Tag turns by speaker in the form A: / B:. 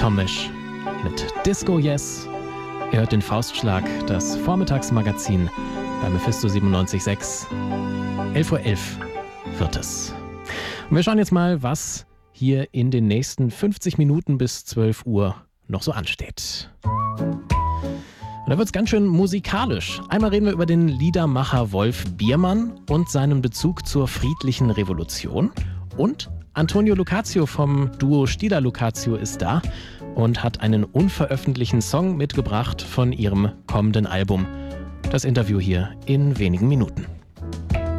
A: Tomisch mit Disco Yes. Ihr hört den Faustschlag, das Vormittagsmagazin bei Mephisto 97.6. 11:11 Uhr wird es. Und wir schauen jetzt mal, was hier in den nächsten 50 Minuten bis 12 Uhr noch so ansteht. Und da wird es ganz schön musikalisch. Einmal reden wir über den Liedermacher Wolf Biermann und seinen Bezug zur friedlichen Revolution. Und Antonio Lucazio vom Duo Stila Lucazio ist da und hat einen unveröffentlichten Song mitgebracht von ihrem kommenden Album. Das Interview hier in wenigen Minuten.